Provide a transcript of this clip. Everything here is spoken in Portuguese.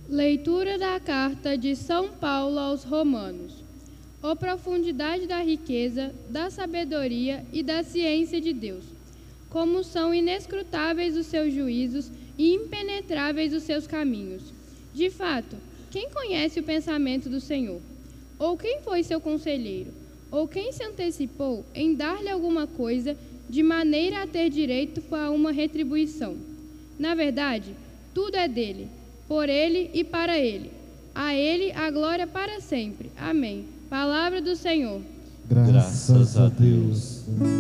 Leitura da carta de São Paulo aos Romanos. Ó profundidade da riqueza, da sabedoria e da ciência de Deus! Como são inescrutáveis os seus juízos e impenetráveis os seus caminhos! De fato, quem conhece o pensamento do Senhor? Ou quem foi seu conselheiro? Ou quem se antecipou em dar-lhe alguma coisa, de maneira a ter direito a uma retribuição? Na verdade, tudo é dele, por ele e para ele. A ele a glória para sempre. Amém. Palavra do Senhor. Graças a Deus.